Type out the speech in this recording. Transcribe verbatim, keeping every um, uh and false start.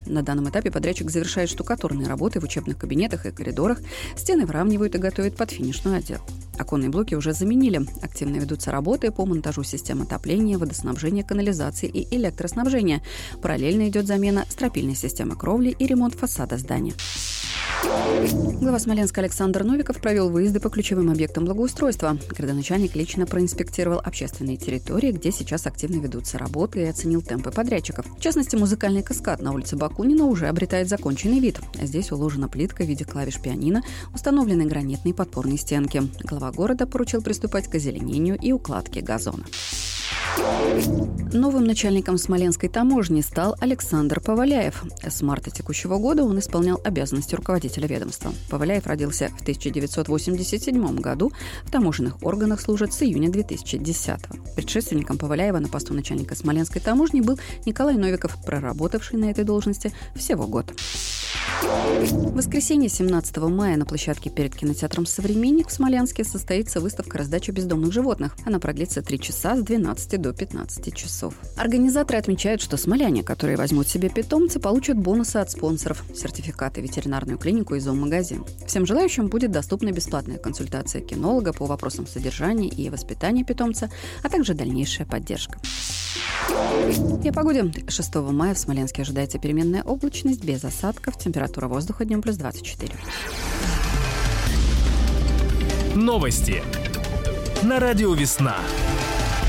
На данном этапе подрядчик завершает штукатурные работы в учебных кабинетах и коридорах, стены выравнивают и готовят под финишную отделку. Оконные блоки уже заменили. Активно ведутся работы по монтажу систем отопления, водоснабжения, канализации и электроснабжения. Параллельно идет замена стропильной системы кровли и ремонт фасада здания. Глава Смоленска Александр Новиков провел выезды по ключевым объектам благоустройства. Градоначальник лично проинспектировал общественные территории, где сейчас активно ведутся работы, и оценил темпы подрядчиков. В частности, музыкальный каскад на улице Бакунина уже обретает законченный вид. Здесь уложена плитка в виде клавиш пианино, установлены гранитные подпорные стенки. Глава города поручил приступать к озеленению и укладке газона. Новым начальником Смоленской таможни стал Александр Поваляев. С марта текущего года он исполнял обязанности руководителя ведомства. Поваляев родился в тысяча девятьсот восемьдесят седьмом году, в таможенных органах служит с июня две тысячи десятого. Предшественником Поваляева на посту начальника Смоленской таможни был Николай Новиков, проработавший на этой должности всего год. В воскресенье семнадцатого мая на площадке перед кинотеатром «Современник» в Смоленске состоится выставка «Раздача бездомных животных». Она продлится три часа с двенадцати до пятнадцати часов. Организаторы отмечают, что смоляне, которые возьмут себе питомца, получат бонусы от спонсоров, сертификаты, ветеринарную клинику и зоомагазин. Всем желающим будет доступна бесплатная консультация кинолога по вопросам содержания и воспитания питомца, а также дальнейшая поддержка. И о погоде. шестого мая в Смоленске ожидается переменная облачность без осадков. Температура воздуха днем плюс двадцать четыре. Новости на радио «Весна».